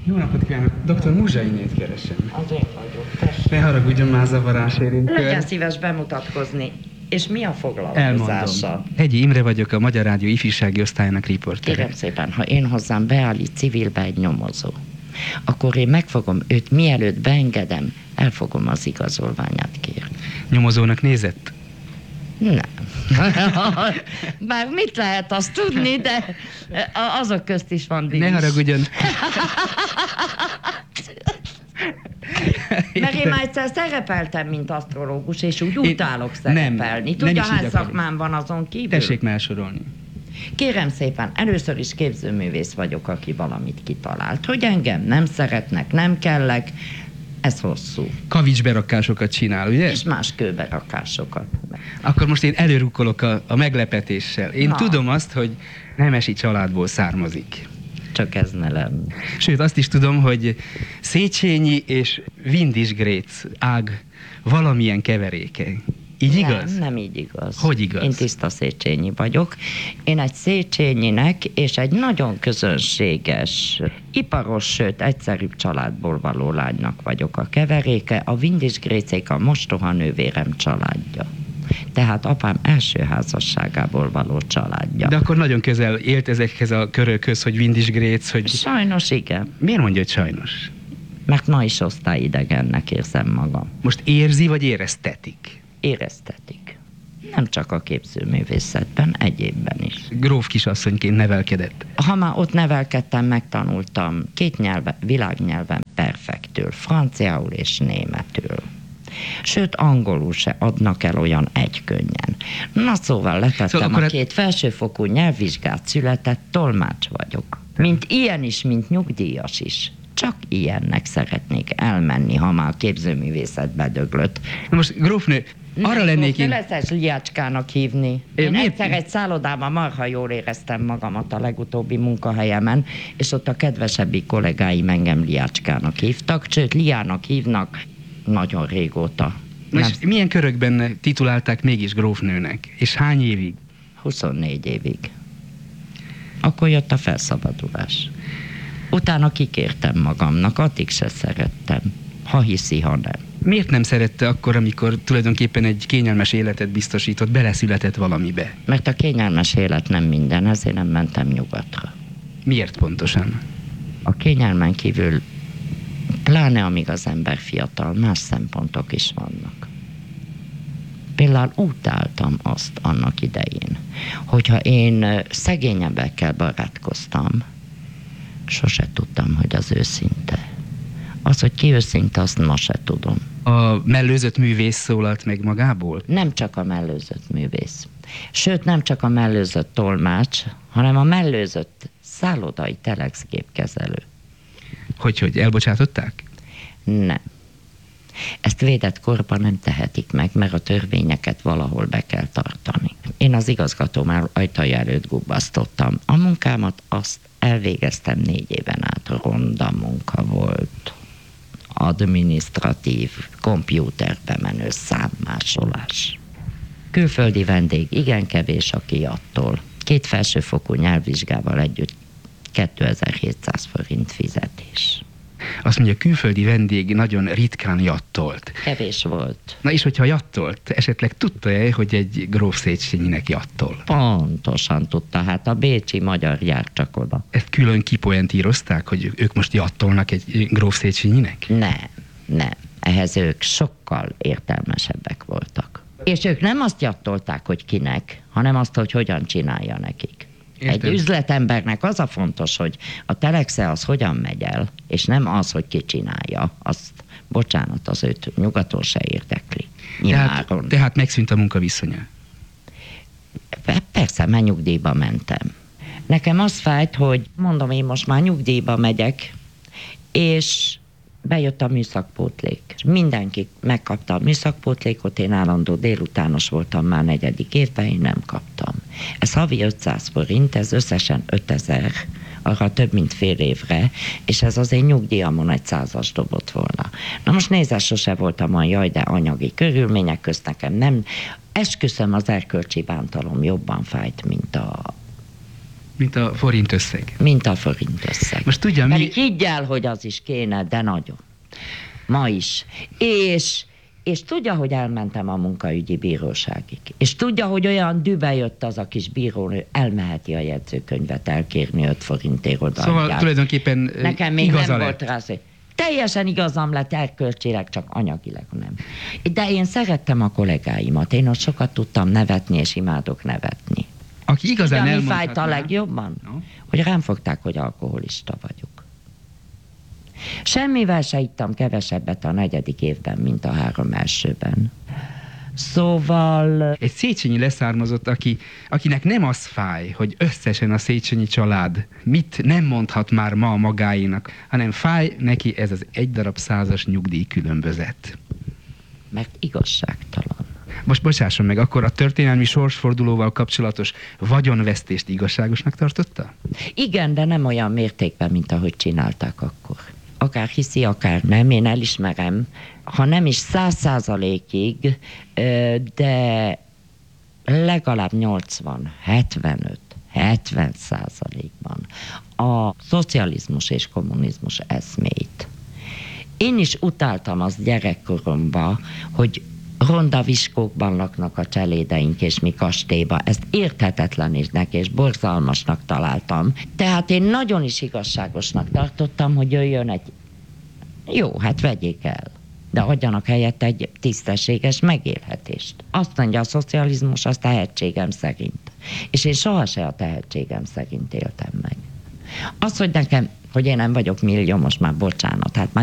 Jó napot kívánok! Dr. Muzsainét keresem. Az én vagyok, tessék. Ne haragudjon, már zavarás érint. Legyen szíves bemutatkozni. És mi a Elmondom. foglalkozása? Hegyi Imre vagyok, a Magyar Rádió ifjúsági osztályának riportere. Kérem szépen, ha én hozzám beállít civilbe egy nyomozó, akkor én megfogom őt, mielőtt beengedem, elfogom az igazolványát kérni. Nyomozónak nézett? Nem. Bár mit lehet azt tudni, de azok közt is van díj. Ne haragudjon. Mert én már egyszer szerepeltem, mint asztrológus, és úgy utálok szerepelni. Tudja, hány szakmám van azon kívül? Tessék már sorolni. Kérem szépen, először is képzőművész vagyok, aki valamit kitalált. Hogy engem nem szeretnek, nem kellek, ez hosszú. Kavicsberakásokat csinál, ugye? És más kőberakásokat. Akkor most én előrukkolok a meglepetéssel. Én tudom azt, hogy nemesi családból származik. Csak ez ne lenne. Sőt, azt is tudom, hogy Széchenyi és Windisgrác ág valamilyen keveréke. Így igaz? Nem így igaz. Hogy igaz? Én tiszta Széchenyi vagyok. Én egy Széchenyinek és egy nagyon közönséges, iparos, sőt egyszerűbb családból való lánynak vagyok a keveréke. A Windisgrácék a mostoha nővérem családja. Tehát apám első házasságából való családja. De akkor nagyon közel élt ezekhez a körökhöz, hogy Windisgrác, hogy... Sajnos igen. Miért mondja, hogy sajnos? Mert ma is osztályidegennek érzem magam. Most érzi, vagy éreztetik? Éreztetik. Nem csak a képzőművészetben, egyébben is. Gróf kisasszonyként nevelkedett. Ha már ott nevelkedtem, megtanultam 2 világnyelven perfektül, franciául és németül. Sőt, angolul se adnak el olyan egykönnyen. Na szóval letettem a 2 felsőfokú nyelvvizsgát született, tolmács vagyok. Mint ilyen is, mint nyugdíjas is. Csak ilyennek szeretnék elmenni, ha már a képzőművészetbe döglött. Na most, grófnő, arra lennék én... Ne leszes Liácskának hívni. Én egyszer egy szállodában marha jól éreztem magamat a legutóbbi munkahelyemen, és ott a kedvesebbik kollégáim engem Liácskának hívtak, sőt, Liának hívnak nagyon régóta. És milyen körökben titulálták mégis grófnőnek? És hány évig? 24 évig. Akkor jött a felszabadulás. Utána kikértem magamnak, addig se szerettem. Ha hiszi, ha nem. Miért nem szerette akkor, amikor tulajdonképpen egy kényelmes életet biztosított, beleszületett valamibe? Mert a kényelmes élet nem minden, ezért nem mentem nyugatra. Miért pontosan? A kényelmen kívül, pláne amíg az ember fiatal, más szempontok is vannak. Például utáltam azt annak idején, hogyha én szegényebbekkel barátkoztam, sose tudtam, hogy az őszinte. Az, hogy ki őszinte, azt ma se tudom. A mellőzött művész szólalt meg magából? Nem csak a mellőzött művész. Sőt, nem csak a mellőzött tolmács, hanem a mellőzött szállodai telexgépkezelő. Hogy elbocsátották? Nem. Ezt védett korban nem tehetik meg, mert a törvényeket valahol be kell tartani. Én az igazgatóm ajtaja előtt gubbasztottam. A munkámat azt elvégeztem 4 éven át. Ronda munka volt. Adminisztratív, kompjúterbe menő számmásolás. Külföldi vendég, igen kevés, aki attól. 2 felsőfokú nyelvvizsgával együtt 2700 forint fizetés. Azt mondja, külföldi vendég nagyon ritkán jattolt. Kevés volt. Na és hogyha jattolt, esetleg tudta-e, hogy egy gróf Széchenyinek jattol? Pontosan tudta, hát a bécsi magyar jár csak oda. Ezt külön kipoentírozták, hogy ők most jattolnak egy gróf Széchenyinek? Nem. Ehhez ők sokkal értelmesebbek voltak. És ők nem azt jattolták, hogy kinek, hanem azt, hogy hogyan csinálja nekik. Értem. Egy üzletembernek az a fontos, hogy a telexe az hogyan megy el, és nem az, hogy ki csinálja. Azt, bocsánat, az őt nyugaton se érdekli. Tehát megszűnt a munkaviszonya? Persze, mert nyugdíjba mentem. Nekem az fájt, hogy mondom, én most már nyugdíjba megyek, és bejött a műszakpótlék. Mindenki megkapta a műszakpótlékot, én állandó délutános voltam már 4. évben, én nem kaptam. Ez havi 500 forint, ez összesen 5000, arra több mint fél évre, és ez az én nyugdíjamon egy 100-as dobott volna. Na most nézze, sose voltam olyan, jaj, de anyagi körülmények közt nekem nem. Esküszöm, az erkölcsi bántalom jobban fájt, mint a Mint a forint összeg. Mint a forint összeg. Most tudja, Pedig higgy el, hogy az is kéne, de nagyon. Ma is. És tudja, hogy elmentem a munkaügyi bíróságig. És tudja, hogy olyan dübe jött az a kis bírónő, elmeheti a jegyzőkönyvet elkérni 5 forintért odaadják. Szóval tulajdonképpen nekem még igaza nem lett. volt rá szó. Teljesen igazam lett, erkölcsileg, csak anyagileg nem. De én szerettem a kollégáimat. Én ott sokat tudtam nevetni, és imádok nevetni. Aki igazán mi elmondhatná... fájt a legjobban? No? Hogy rám fogták, hogy alkoholista vagyok. Semmivel se ittam kevesebbet a 4. évben, mint a 3 elsőben. Szóval... Egy széchenyi leszármazott, akinek nem az fáj, hogy összesen a Széchenyi család mit nem mondhat már ma magáinak, hanem fáj neki ez az 1 darab 100-as nyugdíj különbözet. Mert igazságtalan. Most bocsásson meg, akkor a történelmi sorsfordulóval kapcsolatos vagyonvesztést igazságosnak tartotta? Igen, de nem olyan mértékben, mint ahogy csinálták akkor. Akár hiszi, akár nem, én elismerem, ha nem is 100%-ig, de legalább 80, 75, 70%-ban a szocializmus és kommunizmus eszmét. Én is utáltam azt gyerekkoromban, hogy ronda viskókban laknak a cselédeink, és mi kastélyba. Ezt érthetetlennek és borzalmasnak találtam. Tehát én nagyon is igazságosnak tartottam, hogy jöjjön egy... Jó, hát vegyék el. De adjanak helyett egy tisztességes megélhetést. Azt mondja, a szocializmus az tehetségem szerint. És én sohasem a tehetségem szerint éltem meg. Az, hogy nekem, hogy én nem vagyok millió, most már bocsánat, hát már